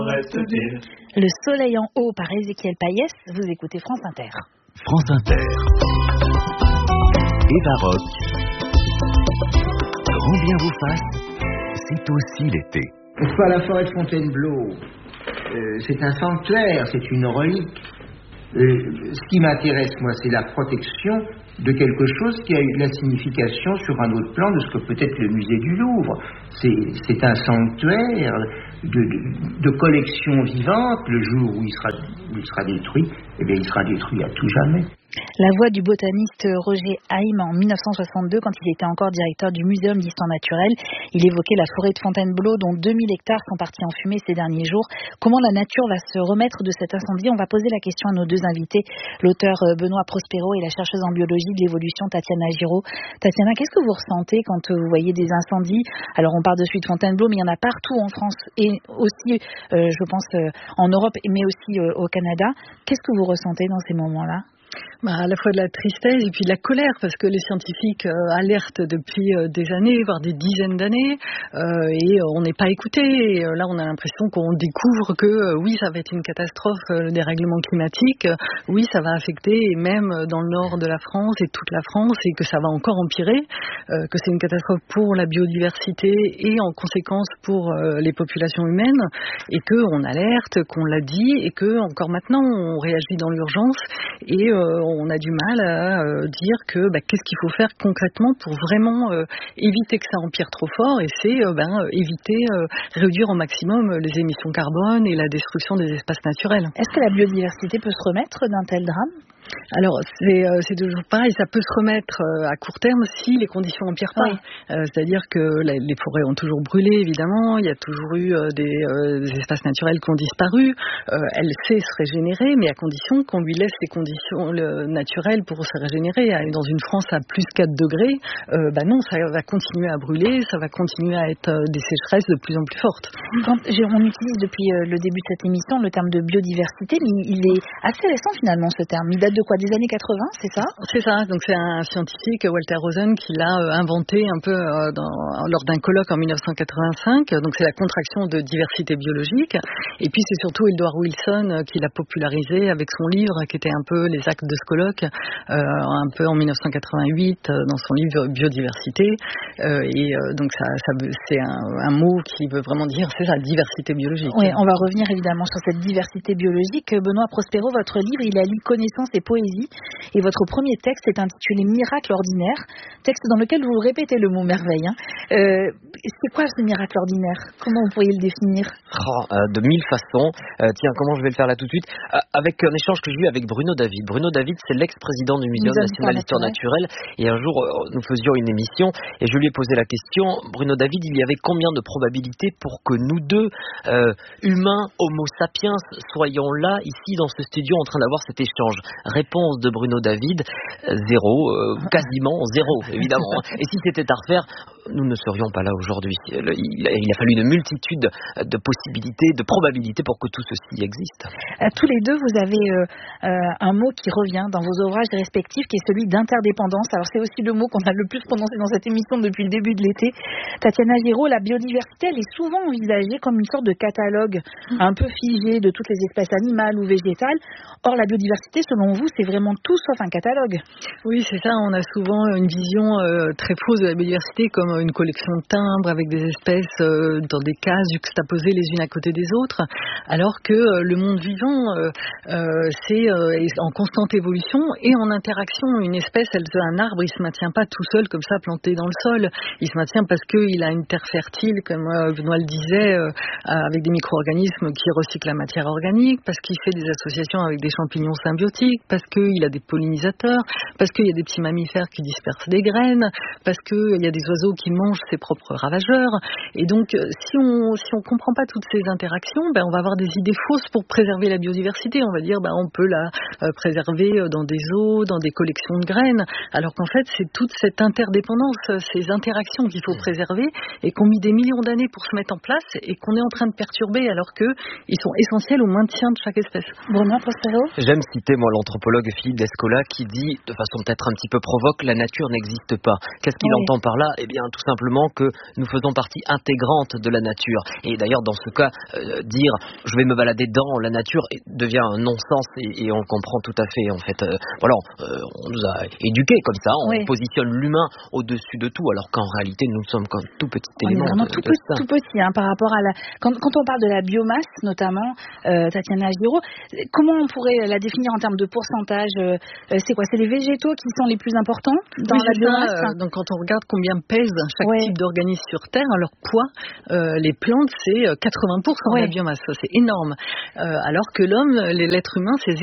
Le soleil en haut par Ézéchiel Payès, vous écoutez France Inter. France Inter. Eva Rock. Grand bien vous fasse, c'est aussi l'été. N'est-ce pas, la forêt de Fontainebleau, c'est un sanctuaire, c'est une relique. Ce qui m'intéresse, moi, c'est la protection de quelque chose qui a eu de la signification sur un autre plan de ce que peut être le musée du Louvre. C'est un sanctuaire de collection vivante. Le jour où il sera détruit, eh bien, il sera détruit à tout jamais. La voix du botaniste Roger Haim en 1962, quand il était encore directeur du Muséum d'histoire naturelle. Il évoquait la forêt de Fontainebleau, dont 2000 hectares sont partis en fumée ces derniers jours. Comment la nature va se remettre de cet incendie? On va poser la question à nos deux invités, l'auteur Benoît Prospero et la chercheuse en biologie de l'évolution Tatiana Giraud. Tatiana, qu'est-ce que vous ressentez quand vous voyez des incendies? Alors on parle de celui de Fontainebleau, mais il y en a partout en France et aussi, je pense, en Europe, mais aussi au Canada. Qu'est-ce que vous ressentez dans ces moments-là? À la fois de la tristesse et puis de la colère, parce que les scientifiques alertent depuis des années, voire des dizaines d'années, et on n'est pas écouté. Et là, on a l'impression qu'on découvre que oui, ça va être une catastrophe, le dérèglement climatique, oui, ça va affecter, et même dans le nord de la France et toute la France, et que ça va encore empirer, que c'est une catastrophe pour la biodiversité et en conséquence pour les populations humaines, et qu'on alerte, qu'on l'a dit, et que encore maintenant, on réagit dans l'urgence, et on a du mal à dire que qu'est-ce qu'il faut faire concrètement pour vraiment éviter que ça empire trop fort, et c'est éviter, réduire au maximum les émissions carbone et la destruction des espaces naturels. Est-ce que la biodiversité peut se remettre d'un tel drame? Alors, c'est toujours pareil, ça peut se remettre à court terme si les conditions n'empirent pas. Oui. C'est-à-dire que les forêts ont toujours brûlé, évidemment, il y a toujours eu des espaces naturels qui ont disparu. Elle sait se régénérer, mais à condition qu'on lui laisse les conditions naturelles pour se régénérer. Dans une France à plus 4 degrés, non, ça va continuer à brûler, ça va continuer à être des sécheresses de plus en plus fortes. On utilise depuis le début de cette émission le terme de biodiversité, mais il est assez récent finalement ce terme. Il date de quoi, des années 80, c'est ça? C'est ça, donc c'est un scientifique, Walter Rosen, qui l'a inventé un peu lors d'un colloque en 1985, donc c'est la contraction de diversité biologique, et puis c'est surtout Eldor Wilson qui l'a popularisé avec son livre, qui était un peu les actes de ce colloque, un peu en 1988, dans son livre Biodiversité, donc c'est un mot qui veut vraiment dire, c'est la diversité biologique. Oui, on va revenir évidemment sur cette diversité biologique. Benoît Prospero, votre livre, il allie connaissance et poésie, et votre premier texte est intitulé Miracle ordinaire, texte dans lequel vous répétez le mot merveille. C'est quoi ce miracle ordinaire? Comment vous pourriez le définir? De mille façons. Tiens, comment je vais le faire là tout de suite? Avec un échange que j'ai eu avec Bruno David. Bruno David, c'est l'ex-président du Muséum national d'histoire naturelle, et un jour, nous faisions une émission, et je lui ai posé la question, Bruno David, il y avait combien de probabilités pour que nous deux, humains, homo sapiens, soyons là, ici, dans ce studio, en train d'avoir cet échange? Réponse de Bruno David, zéro, quasiment zéro, évidemment. Et si c'était à refaire, nous ne serions pas là aujourd'hui. Il a fallu une multitude de possibilités, de probabilités pour que tout ceci existe. Tous les deux, vous avez un mot qui revient dans vos ouvrages respectifs, qui est celui d'interdépendance. Alors c'est aussi le mot qu'on a le plus prononcé dans cette émission depuis le début de l'été. Tatiana Giraud, la biodiversité, elle est souvent envisagée comme une sorte de catalogue un peu figé de toutes les espèces animales ou végétales. Or, la biodiversité, selon vous, c'est vraiment tout sauf un catalogue. Oui, c'est ça. On a souvent une vision très fausse de la biodiversité comme une collection de timbres avec des espèces dans des cases juxtaposées les unes à côté des autres, alors que le monde vivant, c'est en constante évolution et en interaction. Une espèce, un arbre, il se maintient pas tout seul comme ça planté dans le sol. Il se maintient parce qu'il a une terre fertile, comme Benoît le disait, avec des micro-organismes qui recyclent la matière organique, parce qu'il fait des associations avec des champignons symbiotiques, parce qu'il a des pollinisateurs, parce qu'il y a des petits mammifères qui dispersent des graines, parce qu'il y a des oiseaux qui mangent ses propres ravageurs. Et donc, si on comprend pas toutes ces interactions, on va avoir des idées fausses pour préserver la biodiversité. On va dire, on peut la préserver dans des eaux, dans des collections de graines, alors qu'en fait, c'est toute cette interdépendance, ces interactions qu'il faut préserver et qu'on met des millions d'années pour se mettre en place et qu'on est en train de perturber alors qu'ils sont essentiels au maintien de chaque espèce. Benoît Prospero ? J'aime citer, moi, l'anthropologue Philippe Descola qui dit, de façon peut-être un petit peu provoque, la nature n'existe pas. Qu'est-ce qu'il entend par là ? Eh bien, tout simplement que nous faisons partie intégrante de la nature. Et d'ailleurs, dans ce cas, dire je vais me balader dans la nature devient un non-sens et on le comprend tout à fait. En fait, on nous a éduqués comme ça, on positionne l'humain au-dessus de tout, alors qu'en réalité, nous sommes qu'un tout petit élément. On est vraiment tout petit par rapport à quand on parle de la biomasse, notamment, Tatiana Giraud, comment on pourrait la définir en termes de pourcentage? C'est quoi? C'est les végétaux qui sont les plus importants dans la biomasse? Donc quand on regarde combien pèse chaque type d'organisme sur Terre, leur poids, les plantes, c'est 80% de la biomasse. Ça, c'est énorme. Alors que l'homme, l'être humain, c'est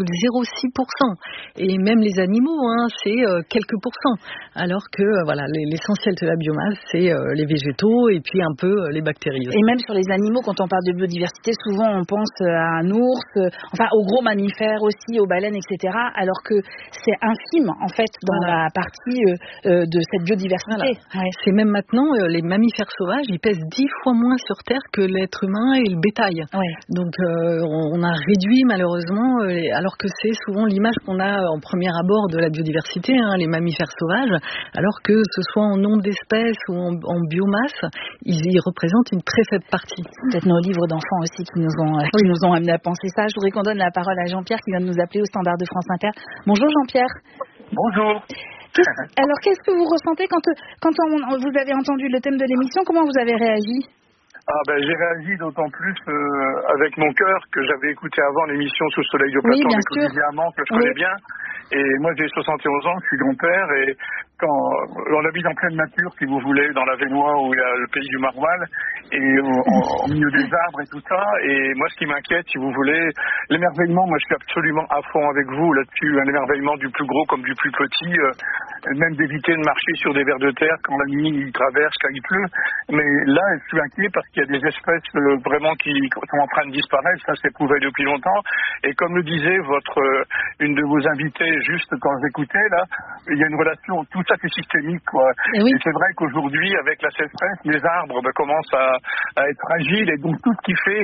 0,06%. Et même les animaux, c'est quelques pourcents. Alors que l'essentiel de la biomasse, c'est les végétaux et puis un peu les bactéries aussi. Et même sur les animaux, quand on parle de biodiversité, souvent on pense à un ours, aux gros mammifères aussi, aux baleines, etc. Alors que c'est infime, en fait, dans la partie de cette biodiversité. C'est même maintenant, les mammifères sauvages, ils pèsent 10 fois moins sur Terre que l'être humain et le bétail. Donc on a réduit malheureusement, alors que c'est souvent l'image qu'on a en premier abord de la biodiversité, les mammifères sauvages, alors que ce soit en nombre d'espèces ou en biomasse, ils représentent une très faible partie. Peut-être nos livres d'enfants aussi qui nous ont amené à penser ça. Je voudrais qu'on donne la parole à Jean-Pierre qui vient de nous appeler au standard de France Inter. Bonjour Jean-Pierre. Bonjour. Alors qu'est-ce que vous ressentez quand vous avez entendu le thème de l'émission? Comment vous avez réagi? J'ai réagi d'autant plus avec mon cœur que j'avais écouté avant l'émission Sous le soleil de Platon avec Olivier Amand, que je connais bien. Et moi j'ai 71 ans, je suis grand-père et quand on habite en pleine nature, si vous voulez, dans la Vénois où il y a le pays du Maroilles et au milieu des arbres et tout ça. Et moi ce qui m'inquiète, si vous voulez, l'émerveillement, moi je suis absolument à fond avec vous là-dessus, un émerveillement du plus gros comme du plus petit, même d'éviter de marcher sur des vers de terre quand la nuit il traverse, quand il pleut. Mais là je suis inquiet parce qu'il y a des espèces vraiment qui sont en train de disparaître, ça c'est prouvé depuis longtemps. Et comme le disait une de vos invitées juste quand j'écoutais là, il y a une relation, tout ça c'est systémique quoi. Et c'est vrai qu'aujourd'hui avec la sécheresse, les arbres commencent à être fragiles et donc tout ce qui fait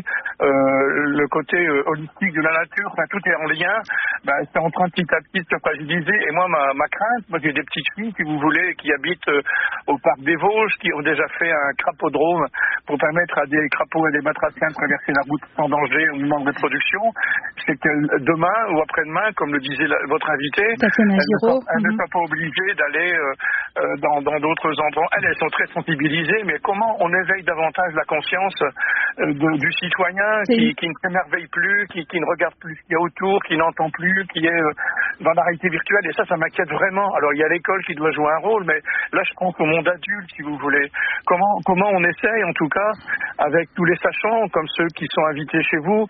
le côté holistique de la nature, tout est en lien, c'est en train petit à petit de se fragiliser. Et moi ma crainte, moi j'ai des petites filles si vous voulez qui habitent au parc des Vosges, qui ont déjà fait un crapodrome pour permettre à des crapauds et des batraciens de traverser la route sans danger au moment de reproduction. C'est que demain ou après-demain, comme le disait votre invité, elles ne sont pas obligées d'aller dans d'autres endroits. Elles sont très sensibilisées, mais comment on éveille davantage la conscience du citoyen qui ne s'émerveille plus, qui ne regarde plus ce qu'il y a autour, qui n'entend plus, qui est dans la réalité virtuelle. Et ça m'inquiète vraiment. Alors il y a l'école qui doit jouer un rôle, mais là je pense au monde adulte, si vous voulez. Comment on essaye, en tout cas, avec tous les sachants, comme ceux qui sont invités chez vous,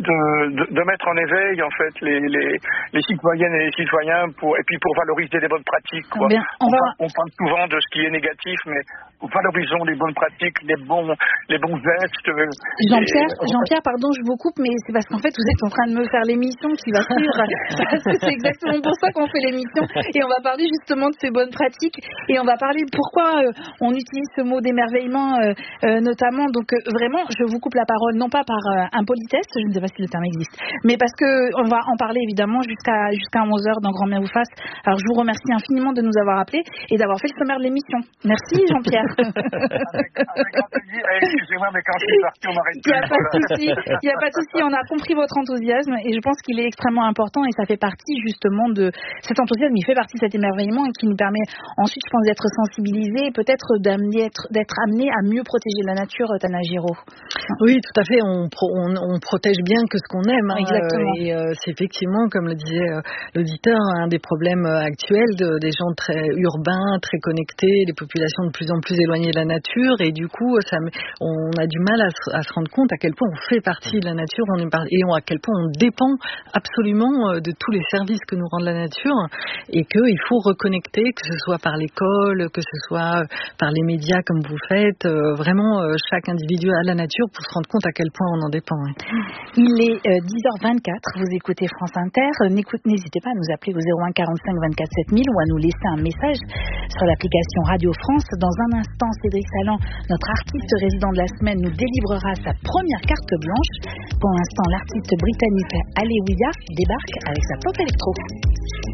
de mettre en éveil, en fait, les citoyennes et les citoyens pour valoriser les bonnes pratiques, quoi. On parle souvent de ce qui est négatif, mais valorisons les bonnes pratiques, les bons gestes. Jean-Pierre, pardon, je vous coupe, mais c'est parce qu'en fait, vous êtes en train de me faire l'émission qui va suivre. Parce que c'est exactement pour ça qu'on fait l'émission. Et on va parler justement de ces bonnes pratiques. Et on va parler de pourquoi on utilise ce mot d'émerveillement, notamment. Donc, vraiment, je vous coupe la parole, non pas par impolitesse, je ne sais pas si le terme existe, mais parce qu'on va en parler évidemment jusqu'à 11h dans Grand Bien vous fasse. Alors, je vous remercie infiniment de nous avoir appelés et d'avoir fait le sommaire de l'émission. Merci, Jean-Pierre. Avec grand plaisir. Excusez-moi, mais quand je suis parti, on m'arrête. Il n'y a pas de souci. On a compris votre enthousiasme et je pense qu'il est extrêmement important et ça fait partie justement de cet enthousiasme. Il fait partie de cet émerveillement et qui nous permet ensuite, je pense, d'être sensibilisés et peut-être d'être amenés à mieux protéger la nature, Tana Giraud. Oui, tout à fait. On protège bien que ce qu'on aime. Exactement. Et c'est effectivement, comme le disait l'auditeur, un des problèmes actuels des gens très urbains, très connectés, des populations de plus en plus éloignées de la nature. Et du coup, on a du mal à se rendre compte à quel point on fait partie de la nature et à quel point on dépend absolument de tous les services que nous rend la nature et qu'il faut reconnecter, que ce soit par l'école, que ce soit par les médias comme vous faites, vraiment chaque individu à la nature pour se rendre compte à quel point on en dépend. Il est 10h24, vous écoutez France Inter. N'hésitez pas à nous appeler au 01 45 24 7000 ou à nous laisser un message sur l'application Radio France. Dans un instant, Cédric Salan, notre artiste résident de la semaine, nous délivrera sa première carte blanche. Pour l'instant, l'artiste britannique Alewiya débarque avec sa pop électro.